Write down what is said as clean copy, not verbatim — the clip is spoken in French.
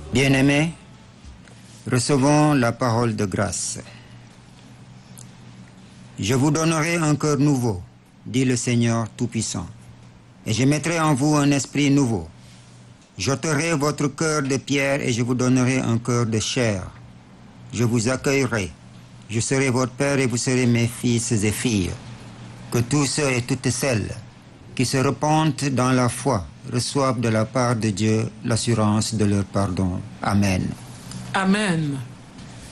Bien-aimés, recevons la parole de grâce. Je vous donnerai un cœur nouveau, dit le Seigneur Tout-Puissant, et je mettrai en vous un esprit nouveau. J'ôterai votre cœur de pierre et je vous donnerai un cœur de chair. Je vous accueillerai, je serai votre père et vous serez mes fils et filles. Que tous ceux et toutes celles qui se repentent dans la foi reçoivent de la part de Dieu l'assurance de leur pardon. Amen. Amen.